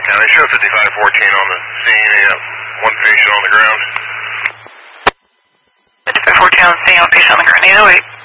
County, show 5514 on the scene. You have one patient on the ground. 5514 on the scene, one patient on the ground. 808.